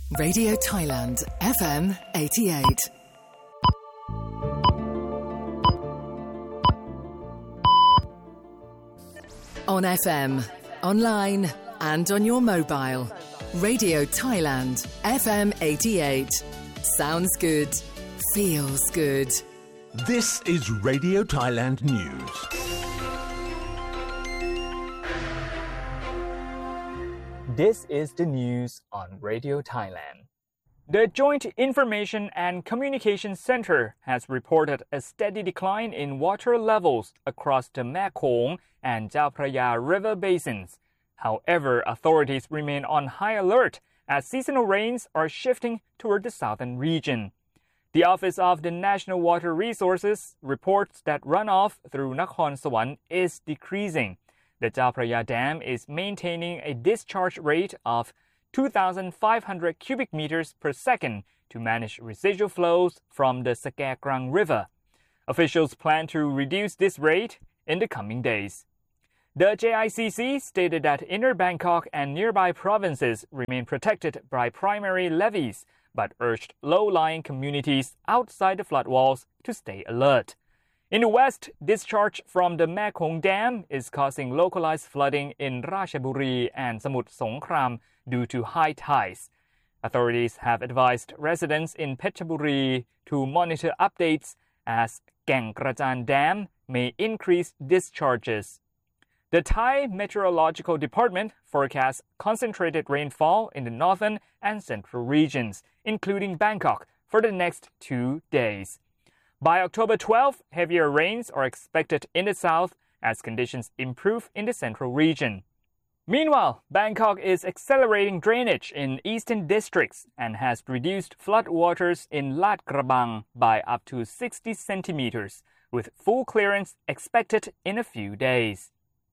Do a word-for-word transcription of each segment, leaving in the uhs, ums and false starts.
Radio Thailand, F M eighty-eight. On F M, online and on your mobile. Radio Thailand, F M eighty-eight. Sounds good. Feels good. This is Radio Thailand News. This is the news on Radio Thailand. The Joint Information and Communication Center has reported a steady decline in water levels across the Mekong and Chao Phraya river basins. However, authorities remain on high alert as seasonal rains are shifting toward the southern region. The Office of the National Water Resources reports that runoff through Nakhon Sawan is decreasing. The Chao Phraya Dam is maintaining a discharge rate of two thousand five hundred cubic meters per second to manage residual flows from the Sakay Krang River. Officials plan to reduce this rate in the coming days. The J I C C stated that Inner Bangkok and nearby provinces remain protected by primary levees, but urged low-lying communities outside the floodwalls to stay alert. In the west, discharge from the Mekong Dam is causing localized flooding in Ratchaburi and Samut Songkhram due to high tides. Authorities have advised residents in Phetchaburi to monitor updates as Kaeng Krachan Dam may increase discharges. The Thai Meteorological Department forecasts concentrated rainfall in the northern and central regions, including Bangkok, for the next two days. By October twelfth, heavier rains are expected in the south as conditions improve in the central region. Meanwhile, Bangkok is accelerating drainage in eastern districts and has reduced floodwaters in Lat Krabang by up to sixty centimeters, with full clearance expected in a few days.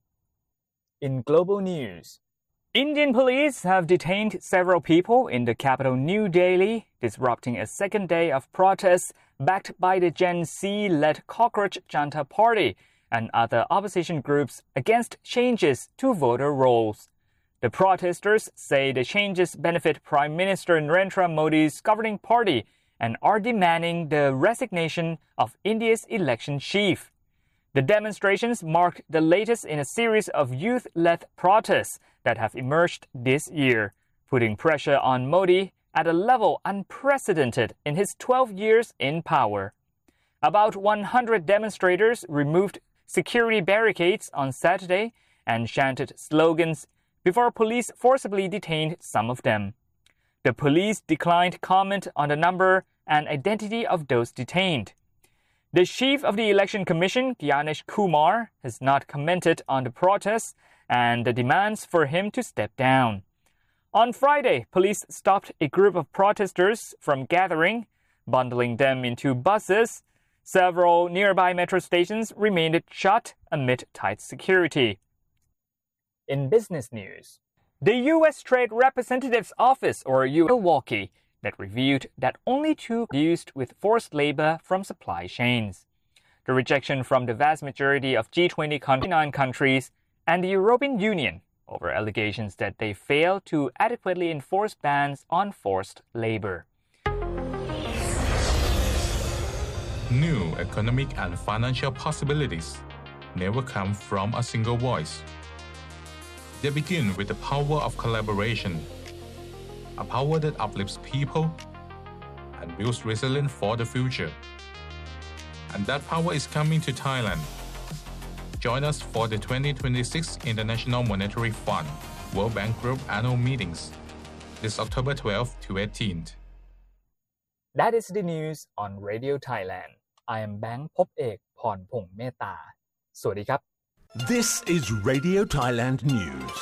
In global news, Indian police have detained several people in the capital New Delhi, disrupting a second day of protests backed by the Gen Z-led Cockroach Janta Party and other opposition groups against changes to voter rolls. The protesters say the changes benefit Prime Minister Narendra Modi's governing party and are demanding the resignation of India's election chief. The demonstrations marked the latest in a series of youth-led protests that have emerged this year, putting pressure on Modi at a level unprecedented in his twelve years in power. About one hundred demonstrators removed security barricades on Saturday and chanted slogans before police forcibly detained some of them. The police declined comment on the number and identity of those detained. The chief of the Election Commission, Gyanesh Kumar, has not commented on the protests and the demands for him to step down. On Friday, police stopped a group of protesters from gathering, bundling them into buses. Several nearby metro stations remained shut amid tight security. In business news, the U S Trade Representative's Office, or U S Milwaukee, that revealed that only two used with forced labor from supply chains. The rejection from the vast majority of G twenty twenty-nine countries and the European Union over allegations that they fail to adequately enforce bans on forced labor. New economic and financial possibilities never come from a single voice. They begin with the power of collaboration, a power that uplifts people and builds resilience for the future. And that power is coming to Thailand. Join us for the twenty twenty-six International Monetary Fund World Bank Group annual meetings this October twelfth to eighteenth. That is the news on Radio Thailand. I am Bang Pop Ek Pornphong Meta. สวัสดีครับ This is Radio Thailand News.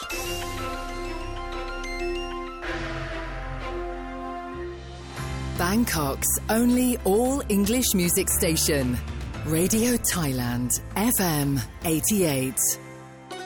Bangkok's only all-English music station. Radio Thailand, F M eighty-eight.